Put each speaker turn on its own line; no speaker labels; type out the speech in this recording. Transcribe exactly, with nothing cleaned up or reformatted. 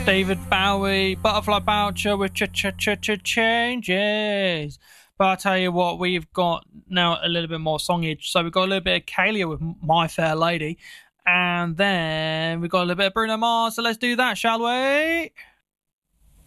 David Bowie, Butterfly Boucher with ch ch ch ch changes. But I'll tell you what, we've got now a little bit more songage. So we've got a little bit of Kalia with My Fair Lady. And then we've got a little bit of Bruno Mars. So let's do that, shall we?